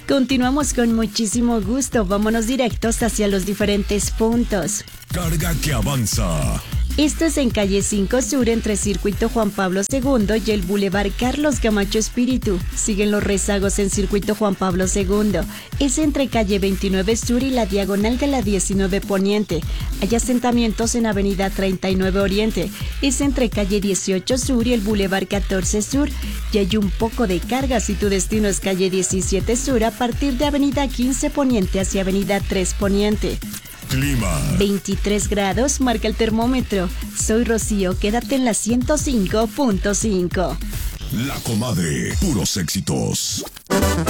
Continuamos con muchísimo gusto. Vámonos directos hacia los diferentes puntos. Carga que avanza. Esto es en calle 5 Sur, entre Circuito Juan Pablo II y el Boulevard Carlos Camacho Espíritu. Siguen los rezagos en Circuito Juan Pablo II. Es entre calle 29 Sur y la diagonal de la 19 Poniente. Hay asentamientos en avenida 39 Oriente. Es entre calle 18 Sur y el Boulevard 14 Sur. Y hay un poco de carga si tu destino es calle 17 Sur a partir de avenida 15 Poniente hacia avenida 3 Poniente. Clima. 23 grados marca el termómetro. Soy Rocío, quédate en la 105.5. La Comadre, puros éxitos.